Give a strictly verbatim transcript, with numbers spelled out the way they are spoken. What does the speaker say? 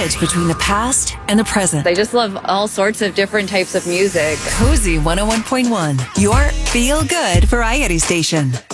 bridge between the past and the present. They just love all sorts of different types of music. Cozy one oh one point one, your feel-good variety station.